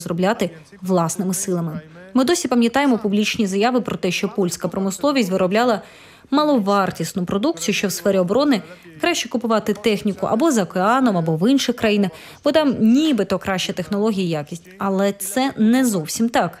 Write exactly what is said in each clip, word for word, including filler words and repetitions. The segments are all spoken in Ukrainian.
розробляти власними силами. Ми досі пам'ятаємо публічні заяви про те, що польська промисловість виробляла маловартісну продукцію, що в сфері оборони краще купувати техніку або за океаном, або в інших країнах, бо там нібито краща технологія і якість. Але це не зовсім так.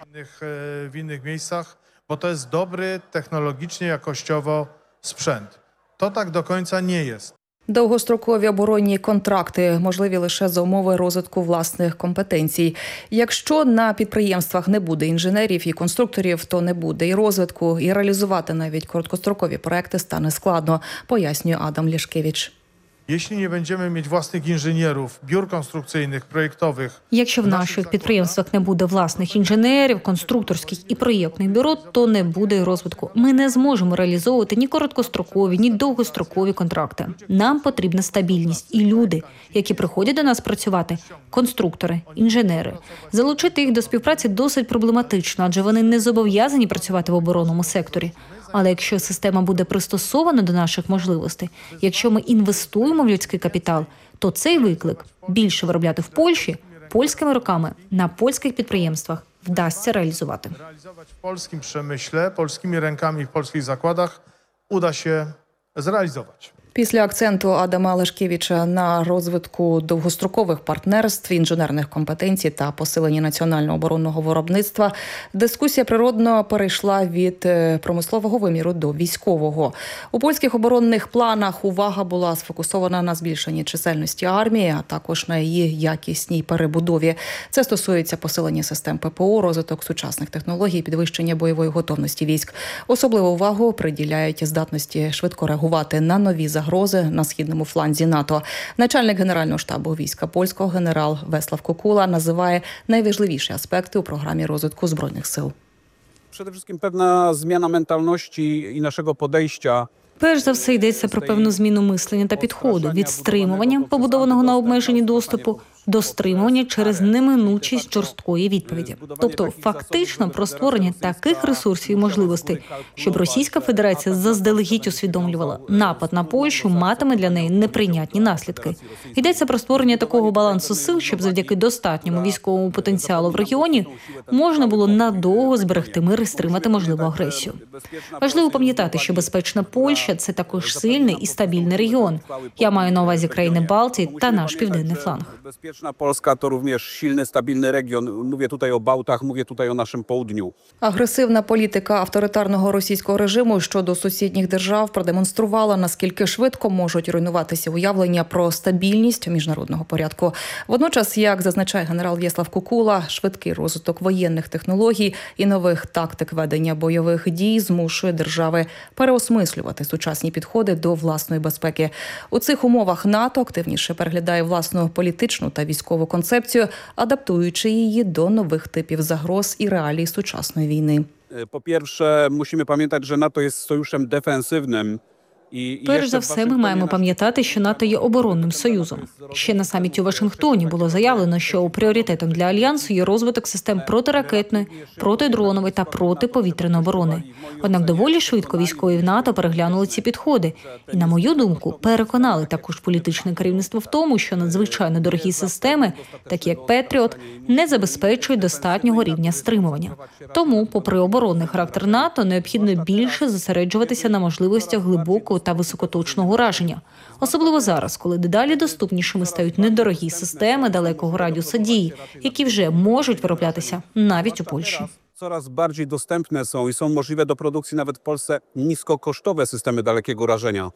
В інших місцях, бо це добрий технологічно, якостyowo sprzęt. То так до кінця не є. Довгострокові оборонні контракти можливі лише за умови розвитку власних компетенцій. Якщо на підприємствах не буде інженерів і конструкторів, то не буде і розвитку, і реалізувати навіть короткострокові проекти стане складно, пояснює Адам Лішкевич. Jeśli nie będziemy mieć własnych inżynierów, biur konstrukcyjnych, projektowych. Якщо в наших підприємствах не буде власних інженерів, конструкторських і проєктних бюро, то не буде й розвитку. Ми не зможемо реалізовувати ні короткострокові, ні довгострокові контракти. Нам потрібна стабільність і люди, які приходять до нас працювати – конструктори, інженери. Залучити їх до співпраці досить проблематично, адже вони не зобов'язані працювати в оборонному секторі. Але якщо система буде пристосована до наших можливостей, якщо ми інвестуємо в людський капітал, то цей виклик – більше виробляти в Польщі, польськими руками, на польських підприємствах – вдасться реалізувати. Реалізувати в польському промислі, польськими руками в польських закладах уda się зреалізувати. Після акценту Адама Лешкевича на розвитку довгострокових партнерств, інженерних компетенцій та посиленні національного оборонного виробництва, дискусія природно перейшла від промислового виміру до військового. У польських оборонних планах увага була сфокусована на збільшенні чисельності армії, а також на її якісній перебудові. Це стосується посилення систем ППО, розвиток сучасних технологій, підвищення бойової готовності військ. Особливу увагу приділяють здатності швидко реагувати на нові загрози. Загрози на східному фланзі НАТО. Начальник Генерального штабу війська польського генерал Веслав Кукула називає найважливіші аспекти у програмі розвитку Збройних сил. Przede wszystkim pewna zmiana mentalności i naszego podejścia. Перш за все йдеться про певну зміну мислення та підходу від стримування, побудованого на обмеженні доступу, до стримування через неминучість жорсткої відповіді. Тобто фактично про створення таких ресурсів і можливостей, щоб Російська Федерація заздалегідь усвідомлювала, напад на Польщу матиме для неї неприйнятні наслідки. Йдеться про створення такого балансу сил, щоб завдяки достатньому військовому потенціалу в регіоні можна було надовго зберегти мир і стримати можливу агресію. Важливо пам'ятати, що безпечна Польща – це також сильний і стабільний регіон. Я маю на увазі країни Балтії та наш південний фланг. Bezpieczna Polska to również silny, stabilny region. Mówię tutaj o Bałtach, mówię tutaj o naszym południu. Агресивна політика авторитарного російського режиму щодо сусідніх держав продемонструвала, наскільки швидко можуть руйнуватися уявлення про стабільність міжнародного порядку. Водночас, як зазначає генерал В'єслав Кукула, швидкий розвиток воєнних технологій і нових тактик ведення бойових дій змушує держави переосмислювати сучасні підходи до власної безпеки. У цих умовах НАТО активніше переглядає власну політичну та військову концепцію, адаптуючи її до нових типів загроз і реалій сучасної війни. Po-pierwsze, musimy pamiętać, że NATO jest sojuszem defensywnym. Перш за все, ми маємо пам'ятати, що НАТО є оборонним союзом. Ще на саміті у Вашингтоні було заявлено, що пріоритетом для Альянсу є розвиток систем протиракетної, протидронової та протиповітряної оборони. Однак доволі швидко військові в НАТО переглянули ці підходи. І, на мою думку, переконали також політичне керівництво в тому, що надзвичайно дорогі системи, такі як Петріот, не забезпечують достатнього рівня стримування. Тому, попри оборонний характер НАТО, необхідно більше зосереджуватися на можливостях глибокого та високоточного ураження. Особливо зараз, коли дедалі доступнішими стають недорогі системи далекого радіуса дії, які вже можуть вироблятися навіть у Польщі. Coraz bardziej dostępne są i są możliwe do produkcji nawet w Polsce niskokosztowe systemy dalekiego rażenia.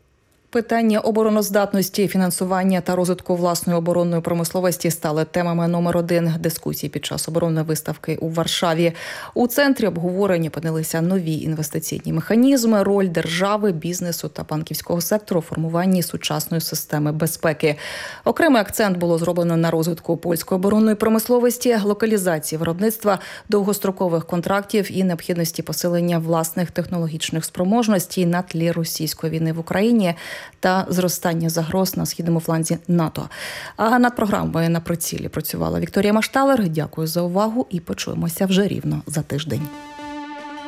Питання обороноздатності, фінансування та розвитку власної оборонної промисловості стали темами номер один дискусії під час оборонної виставки у Варшаві. У центрі обговорення опинилися нові інвестиційні механізми, роль держави, бізнесу та банківського сектору у формуванні сучасної системи безпеки. Окремий акцент було зроблено на розвитку польської оборонної промисловості, локалізації виробництва, довгострокових контрактів і необхідності посилення власних технологічних спроможностей на тлі російської війни в Україні та зростання загроз на східному фланзі НАТО. А над програмою «На прицілі» працювала Вікторія Машталер. Дякую за увагу і почуємося вже рівно за тиждень.